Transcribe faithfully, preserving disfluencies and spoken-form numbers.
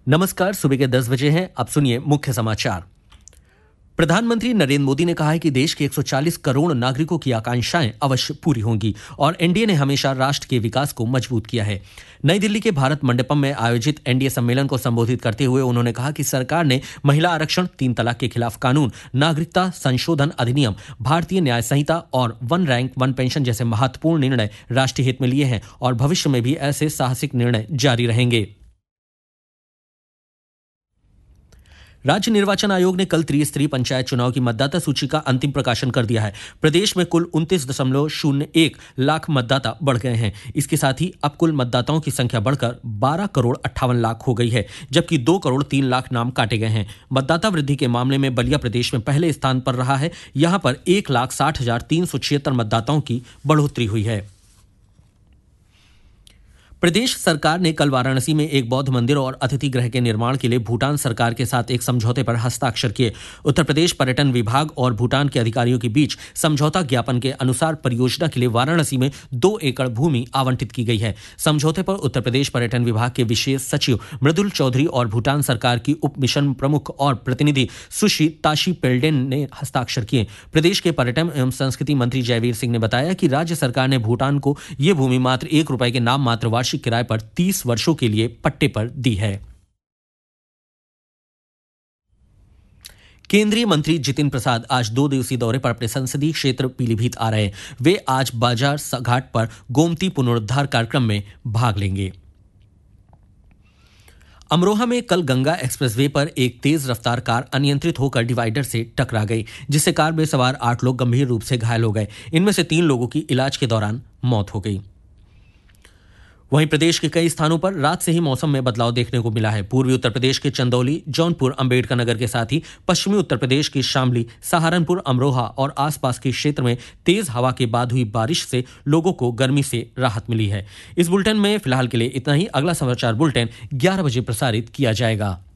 नमस्कार। सुबह के दस बजे हैं। अब सुनिए मुख्य समाचार। प्रधानमंत्री नरेंद्र मोदी ने कहा है कि देश के एक सौ चालीस करोड़ नागरिकों की आकांक्षाएं अवश्य पूरी होंगी और एनडीए ने हमेशा राष्ट्र के विकास को मजबूत किया है। नई दिल्ली के भारत मंडपम में आयोजित एनडीए सम्मेलन को संबोधित करते हुए उन्होंने कहा कि सरकार ने महिला आरक्षण, तीन तलाक के खिलाफ कानून, नागरिकता संशोधन अधिनियम, भारतीय न्याय संहिता और वन रैंक वन पेंशन जैसे महत्वपूर्ण निर्णय राष्ट्रीय हित में लिए हैं और भविष्य में भी ऐसे साहसिक निर्णय जारी रहेंगे। राज्य निर्वाचन आयोग ने कल त्रिस्तरीय पंचायत चुनाव की मतदाता सूची का अंतिम प्रकाशन कर दिया है। प्रदेश में कुल उनतीस दशमलव शून्य एक लाख मतदाता बढ़ गए हैं। इसके साथ ही अब कुल मतदाताओं की संख्या बढ़कर बारह करोड़ अट्ठावन लाख हो गई है, जबकि दो करोड़ तीन लाख नाम काटे गए हैं। मतदाता वृद्धि के मामले में बलिया प्रदेश में पहले स्थान पर रहा है। यहां पर एक लाख साठ हजार तीन सौ छिहत्तर मतदाताओं की बढ़ोतरी हुई है। प्रदेश सरकार ने कल वाराणसी में एक बौद्ध मंदिर और अतिथि गृह के निर्माण के लिए भूटान सरकार के साथ एक समझौते पर हस्ताक्षर किए। उत्तर प्रदेश पर्यटन विभाग और भूटान के अधिकारियों के बीच समझौता ज्ञापन के अनुसार परियोजना के लिए वाराणसी में दो एकड़ भूमि आवंटित की गई है। समझौते पर उत्तर प्रदेश पर्यटन विभाग के विशेष सचिव मृदुल चौधरी और भूटान सरकार की उप मिशन प्रमुख और प्रतिनिधि सुश्री ताशी पेल्डेन ने हस्ताक्षर किए। प्रदेश के पर्यटन एवं संस्कृति मंत्री जयवीर सिंह ने बताया कि राज्य सरकार ने भूटान को यह भूमि मात्र एक रुपए के नाम मात्र वार्षिक किराए पर तीस वर्षों के लिए पट्टे पर दी है। केंद्रीय मंत्री जितिन प्रसाद आज दो दिवसीय दौरे पर अपने संसदीय क्षेत्र पीलीभीत आ रहे हैं। वे आज बाजार घाट पर गोमती पुनरुद्धार कार्यक्रम में भाग लेंगे। अमरोहा में कल गंगा एक्सप्रेसवे पर एक तेज रफ्तार कार अनियंत्रित होकर डिवाइडर से टकरा गई, जिससे कार में सवार आठ लोग गंभीर रूप से घायल हो गए। इनमें से तीन लोगों की इलाज के दौरान मौत हो गई। वहीं प्रदेश के कई स्थानों पर रात से ही मौसम में बदलाव देखने को मिला है। पूर्वी उत्तर प्रदेश के चंदौली, जौनपुर, अंबेडकर नगर के साथ ही पश्चिमी उत्तर प्रदेश के शामली, सहारनपुर, अमरोहा और आसपास के क्षेत्र में तेज हवा के बाद हुई बारिश से लोगों को गर्मी से राहत मिली है। इस बुलेटिन में फिलहाल के लिए इतना ही। अगला समाचार बुलेटिन ग्यारह बजे प्रसारित किया जाएगा।